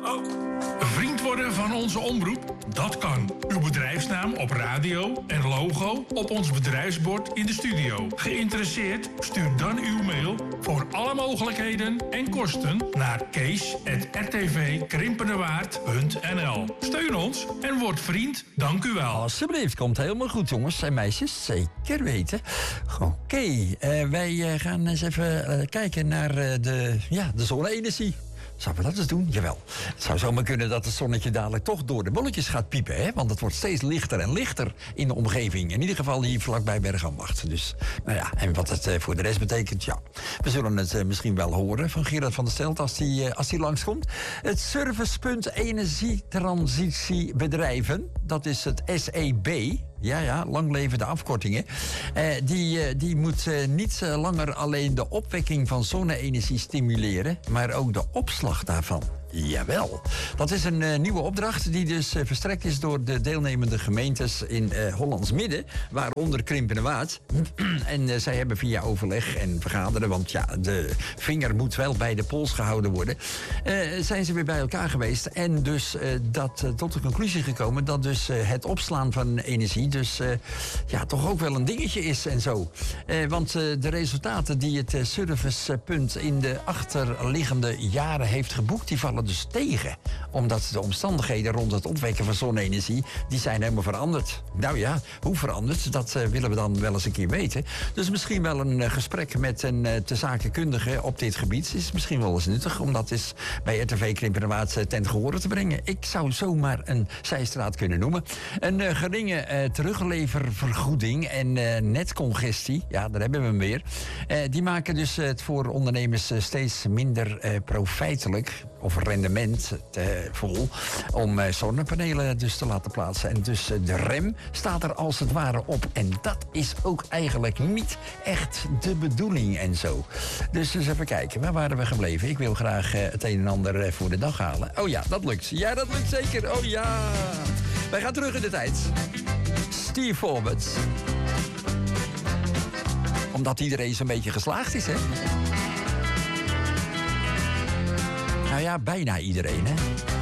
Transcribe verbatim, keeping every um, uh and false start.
Vriend worden van onze omroep? Dat kan. Uw bedrijfsnaam op radio en logo op ons bedrijfsbord in de studio. Geïnteresseerd? Stuur dan uw mail voor alle mogelijkheden en kosten naar kees at r t v krimpenerwaard punt n l. Steun ons en word vriend. Dank u wel. Alsjeblieft, komt helemaal goed, jongens en meisjes. Zeker weten. Oké, okay, uh, wij uh, gaan eens even uh, kijken naar uh, de, ja, de zonne-energie. Zouden we dat eens doen? Jawel. Het zou zomaar kunnen dat het zonnetje dadelijk toch door de bolletjes gaat piepen, hè? Want het wordt steeds lichter en lichter in de omgeving. In ieder geval hier vlakbij Bergambacht. Dus, nou ja, en wat het uh, voor de rest betekent, ja. We zullen het uh, misschien wel horen van Gerard van der Stelt als die, uh, als die langskomt. Het Servicepunt Energietransitiebedrijven, dat is het S E B... Ja, ja, lang leven de afkortingen. Uh, die, uh, die moet uh, niet uh, langer alleen de opwekking van zonne-energie stimuleren, maar ook de opslag daarvan. Jawel. Dat is een uh, nieuwe opdracht die dus uh, verstrekt is door de deelnemende gemeentes in uh, Hollands Midden, waaronder Krimpenerwaard. en uh, zij hebben via overleg en vergaderen, want ja, de vinger moet wel bij de pols gehouden worden, uh, zijn ze weer bij elkaar geweest en dus uh, dat uh, tot de conclusie gekomen dat dus uh, het opslaan van energie dus uh, ja, toch ook wel een dingetje is en zo. Uh, want uh, de resultaten die het uh, servicepunt in de achterliggende jaren heeft geboekt, die vallen dus tegen. Omdat de omstandigheden rond het opwekken van zonne-energie, die zijn helemaal veranderd. Nou ja, hoe veranderd? Dat uh, willen we dan wel eens een keer weten. Dus misschien wel een uh, gesprek met een uh, te zakenkundige op dit gebied is misschien wel eens nuttig om dat eens bij R T V Krimpenerwaard uh, ten gehore te brengen. Ik zou zomaar een zijstraat kunnen noemen. Een uh, geringe uh, terugleververgoeding en uh, netcongestie, ja, daar hebben we hem weer. Uh, die maken dus uh, het voor ondernemers uh, steeds minder uh, profijtelijk of rendement te vol om uh, zonnepanelen dus te laten plaatsen. En dus uh, de rem staat er als het ware op. En dat is ook eigenlijk niet echt de bedoeling en zo. Dus eens even kijken, waar waren we gebleven? Ik wil graag uh, het een en ander uh, voor de dag halen. Oh ja, dat lukt. Ja, dat lukt zeker. Oh ja. Wij gaan terug in de tijd. Steve Forward. Omdat iedereen zo'n beetje geslaagd is, hè? Nou ja, bijna iedereen, hè?